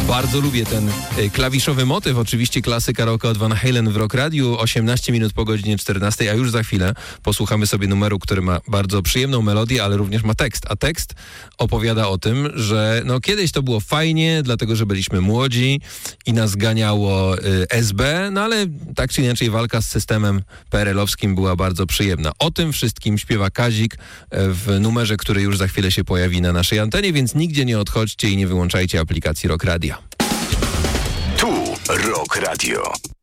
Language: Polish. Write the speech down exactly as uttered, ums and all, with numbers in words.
Bardzo lubię ten y, klawiszowy motyw. Oczywiście klasyka rocka od Van Halen w Rock Radiu. osiemnaście minut po godzinie czternastej, a już za chwilę posłuchamy sobie numeru, który ma bardzo przyjemną melodię, ale również ma tekst. A tekst opowiada o tym, że no kiedyś to było fajnie, dlatego że byliśmy młodzi i nas ganiało y, S B, no ale tak czy inaczej walka z systemem P R L-owskim była bardzo przyjemna. O tym wszystkim śpiewa Kazik w numerze, który już za chwilę się pojawi na naszej antenie, więc nigdzie nie odchodźcie i nie wyłączajcie aplikacji Rock Radia. Tu Rock Radio.